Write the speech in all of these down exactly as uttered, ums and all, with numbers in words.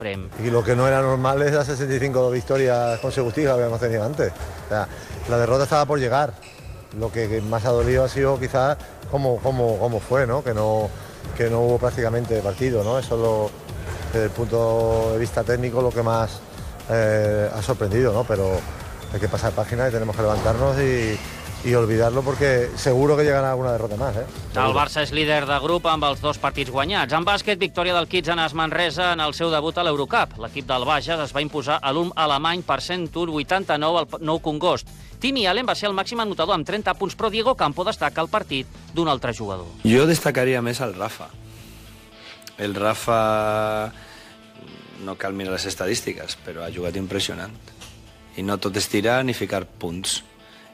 Prem. Y lo que no era normal es las sesenta y cinco victorias consecutivas que habíamos tenido antes. O sea, la derrota estaba por llegar. Lo que más ha dolido ha sido quizás cómo, cómo, cómo fue, ¿no? Que no, que no hubo prácticamente partido, ¿no? Eso es lo, desde el punto de vista técnico lo que más eh, ha sorprendido, ¿no? Pero hay que pasar página y tenemos que levantarnos y, i olvidar-lo perquè seguro que llegarà alguna derrota més. Eh? El Barça és líder de grup amb els dos partits guanyats. En bàsquet, victòria del Kitsanas Manresa en el seu debut a l'Eurocup. L'equip del Bages es va imposar a l'Ulm alemany per cent u vuitanta-nou al Nou Congost. Timmy Allen va ser el màxim anotador amb trenta punts, però Diego Campo destaca el partit d'un altre jugador. Jo destacaria més el Rafa. El Rafa, no cal mirar les estadístiques, però ha jugat impressionant. I no tot és tirar ni ficar punts.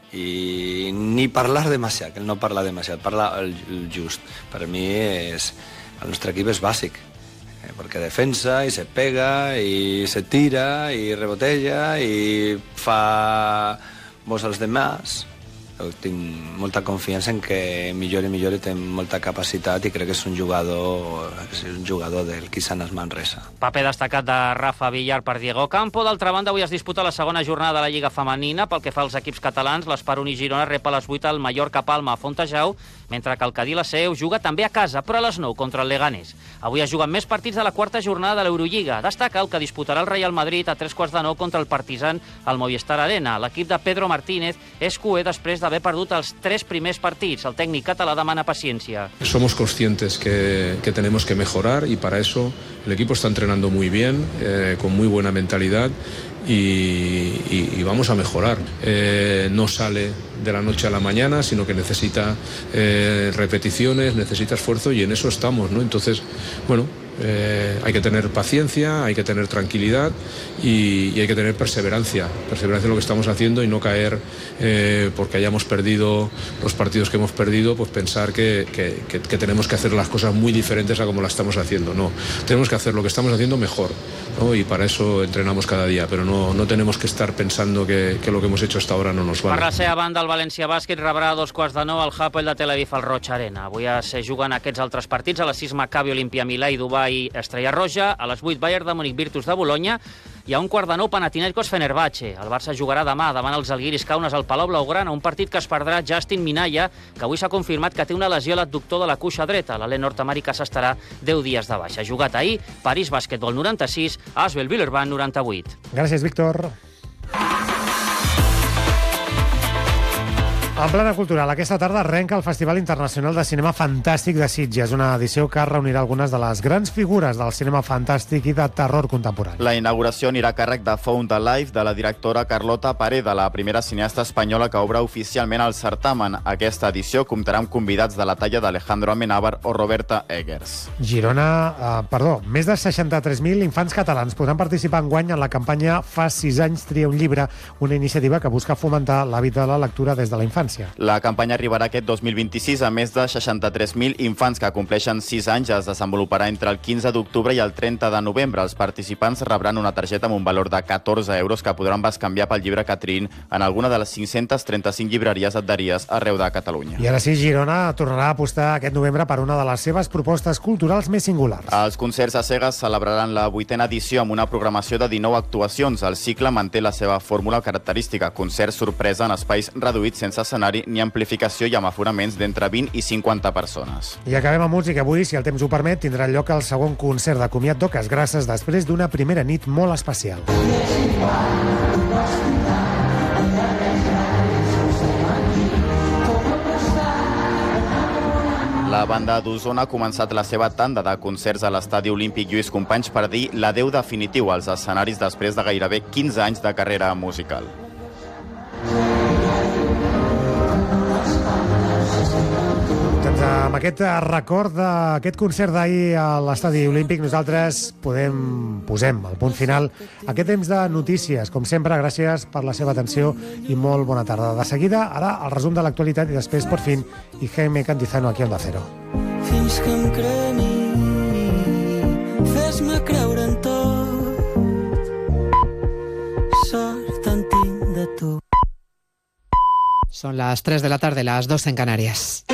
I ni parlar demasiat, que ell no parla demasiat, parla el, el just. Per mi és, el nostre equip és bàsic, eh, perquè defensa i se pega i se tira i rebotella i fa vos als demás. Tinc molta confiança en que millor i millor i té molta capacitat i crec que és un jugador, és un jugador del Kitsanas Manresa. Paper destacat de Rafa Villar per Diego Campo. D'altra banda, avui es disputa la segona jornada de la Lliga Femenina. Pel que fa als equips catalans, l'Esperoni Girona rep a les vuit al Mallorca Palma a Fontejau, mentre que el Cadí la Seu juga també a casa, però a les nou contra el Leganés. Avui es juguen més partits de la quarta jornada de l'Eurolliga. Destaca el que disputarà el Real Madrid a tres quarts de nou contra el Partizan al Movistar Arena. L'equip de Pedro Martínez és cué després d'haver perdut els tres primers partits. El tècnic català demana paciència. Somos conscientes que, que tenemos que mejorar y para eso el equipo está entrenando muy bien, eh, con muy buena mentalidad y, y, y vamos a mejorar. Eh, no sale de la noche a la mañana, sino que necesita eh, repeticiones, necesita esfuerzo y en eso estamos, ¿no? Entonces, bueno, Eh, hay que tener paciencia, hay que tener tranquilidad y, y hay que tener perseverancia. Perseverancia en lo que estamos haciendo y no caer eh, porque hayamos perdido los partidos que hemos perdido, pues pensar que, que, que, que tenemos que hacer las cosas muy diferentes a como las estamos haciendo. No, tenemos que hacer lo que estamos haciendo mejor, ¿no? Y para eso entrenamos cada día, pero no, no tenemos que estar pensando que, que lo que hemos hecho hasta ahora no nos vale. Per la seva banda, el València Bàsquet rebrà a dos quarts de nou el Hapoel de Tel Aviv al Roig Arena. Avui es juguen aquests altres partits a les sis Maccabi Olimpia Milà i Dubai Estrella Roja, a les vuit Bayern de Múnich Virtus de Bologna i a un quart de nou Panathinaikos Fenerbahçe. El Barça jugarà demà davant els Žalgiris Kaunas al Palau Blaugrana, un partit que es perdrà Justin Minaya, que avui s'ha confirmat que té una lesió a l'adductor de la cuixa dreta. L'alè nord-americà s'estarà deu dies de baixa. Jugat ahir, París Bàsquetbol noranta-sis, Asvel Villeurbanne noranta-vuit. Gràcies, Víctor. En plana cultural, aquesta tarda arrenca el Festival Internacional de Cinema Fantàstic de Sitges, una edició que reunirà algunes de les grans figures del cinema fantàstic i de terror contemporani. La inauguració anirà a càrrec de Found Alive, de la directora Carlota Pareda, la primera cineasta espanyola que obre oficialment el certamen. Aquesta edició comptarà amb convidats de la talla d'Alejandro Amenábar o Roberta Eggers. Girona, eh, perdó, més de seixanta-tres mil infants catalans podran participar enguany en la campanya Fa sis anys tria un llibre, una iniciativa que busca fomentar l'hàbit de la lectura des de la infància. La campanya arribarà aquest dos mil vint-i-sis a més de seixanta-tres mil infants que compleixen sis anys. Es desenvoluparà entre el quinze d'octubre i el trenta de novembre. Els participants rebran una targeta amb un valor de catorze euros que podran bescanviar pel llibre que triïn en alguna de les cinc-centes trenta-cinc llibreries adherides arreu de Catalunya. I ara sí, Girona tornarà a apostar aquest novembre per una de les seves propostes culturals més singulars. Els concerts a cegues celebraran la vuitena edició amb una programació de dinou actuacions. El cicle manté la seva fórmula característica, concerts sorpresa en espais reduïts sense escenari ni amplificació i amb aforaments d'entre vint i cinquanta persones. I acabem amb música. Avui, si el temps ho permet, tindrà lloc el segon concert de comiat d'Oques Grasses després d'una primera nit molt especial. La banda d'Osona ha començat la seva tanda de concerts a l'Estadi Olímpic Lluís Companys per dir l'adeu definitiu als escenaris després de gairebé quinze anys de carrera musical. Doncs amb aquest record d'aquest concert d'ahir a l'Estadi Olímpic nosaltres podem, posem el punt final a aquest temps de notícies. Com sempre, gràcies per la seva atenció i molt bona tarda. De seguida, ara el resum de l'actualitat i després, per fin, i Jaime Cantizano aquí a Onda Cero. Fins que em cremi, fes-me creure en tot, sort en tinc de tu. Son las tres de la tarde, las dos en Canarias.